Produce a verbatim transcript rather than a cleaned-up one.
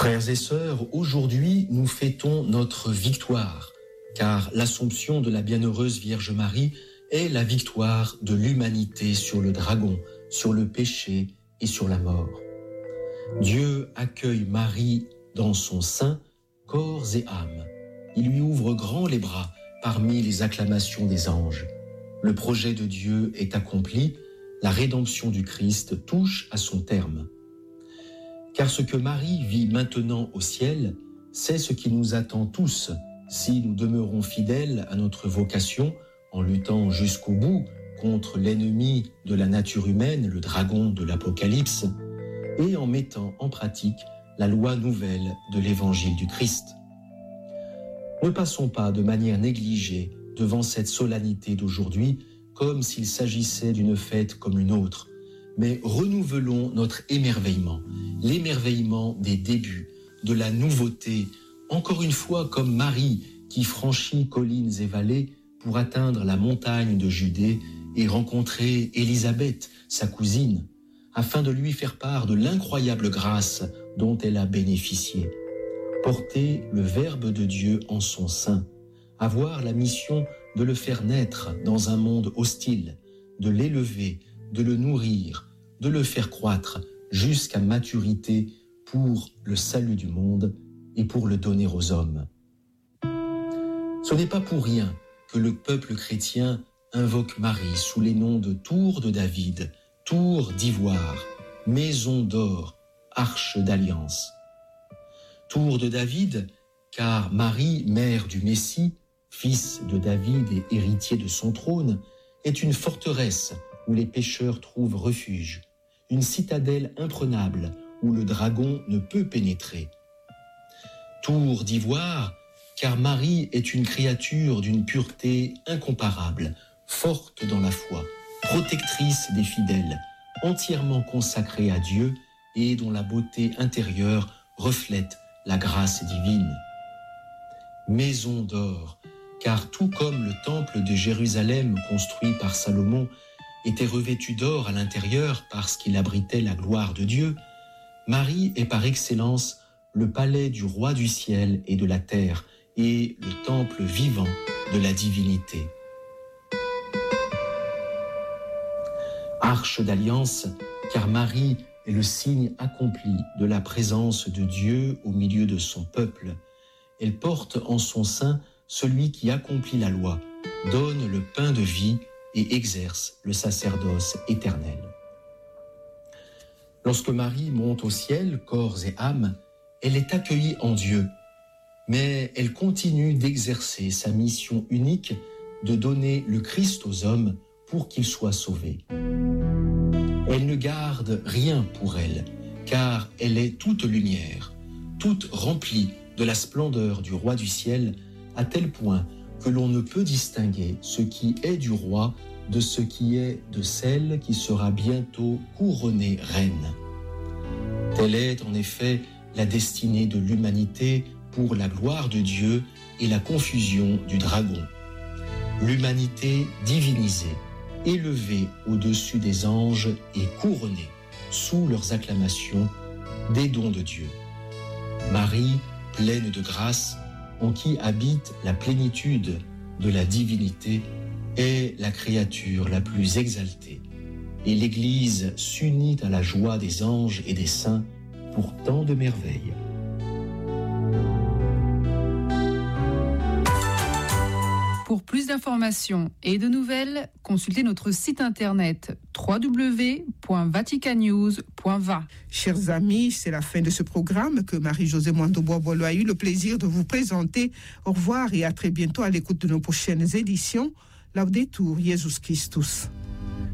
Frères et sœurs, aujourd'hui nous fêtons notre victoire, car l'Assomption de la Bienheureuse Vierge Marie est la victoire de l'humanité sur le dragon, sur le péché et sur la mort. Dieu accueille Marie dans son sein, corps et âme. Il lui ouvre grand les bras parmi les acclamations des anges. Le projet de Dieu est accompli, la rédemption du Christ touche à son terme. Car ce que Marie vit maintenant au ciel, c'est ce qui nous attend tous, si nous demeurons fidèles à notre vocation, en luttant jusqu'au bout contre l'ennemi de la nature humaine, le dragon de l'Apocalypse, et en mettant en pratique la loi nouvelle de l'Évangile du Christ. Ne passons pas de manière négligée devant cette solennité d'aujourd'hui, comme s'il s'agissait d'une fête comme une autre, mais renouvelons notre émerveillement, l'émerveillement des débuts, de la nouveauté, encore une fois comme Marie qui franchit collines et vallées pour atteindre la montagne de Judée et rencontrer Élisabeth, sa cousine, afin de lui faire part de l'incroyable grâce dont elle a bénéficié. Porter le Verbe de Dieu en son sein, avoir la mission de le faire naître dans un monde hostile, de l'élever, de le nourrir, de le faire croître jusqu'à maturité pour le salut du monde et pour le donner aux hommes. Ce n'est pas pour rien que le peuple chrétien invoque Marie sous les noms de Tour de David, Tour d'ivoire, Maison d'or, Arche d'alliance. Tour de David, car Marie, mère du Messie, fils de David et héritier de son trône, est une forteresse où les pécheurs trouvent refuge, une citadelle imprenable où le dragon ne peut pénétrer. Tour d'ivoire, car Marie est une créature d'une pureté incomparable, forte dans la foi, protectrice des fidèles, entièrement consacrée à Dieu et dont la beauté intérieure reflète la grâce divine. Maison d'or, car tout comme le temple de Jérusalem construit par Salomon était revêtu d'or à l'intérieur parce qu'il abritait la gloire de Dieu, Marie est par excellence le palais du roi du ciel et de la terre et le temple vivant de la divinité. Arche d'alliance, car Marie est le signe accompli de la présence de Dieu au milieu de son peuple. Elle porte en son sein celui qui accomplit la loi, donne le pain de vie et exerce le sacerdoce éternel. Lorsque Marie monte au ciel, corps et âme, elle est accueillie en Dieu, mais elle continue d'exercer sa mission unique de donner le Christ aux hommes pour qu'ils soient sauvés. Elle ne garde rien pour elle, car elle est toute lumière, toute remplie de la splendeur du roi du ciel, à tel point que l'on ne peut distinguer ce qui est du roi de ce qui est de celle qui sera bientôt couronnée reine. Telle est en effet la destinée de l'humanité pour la gloire de Dieu et la confusion du dragon. L'humanité divinisée, élevée au-dessus des anges et couronnée sous leurs acclamations des dons de Dieu. Marie, pleine de grâce, en qui habite la plénitude de la divinité, est la créature la plus exaltée. Et l'Église s'unit à la joie des anges et des saints pour tant de merveilles. Pour plus d'informations et de nouvelles, consultez notre site internet w w w point vatican news point v a. Chers amis, c'est la fin de ce programme que Marie-Josée Mwando-Boisbolo a eu le plaisir de vous présenter. Au revoir et à très bientôt à l'écoute de nos prochaines éditions. Laudetur Jesus Christus.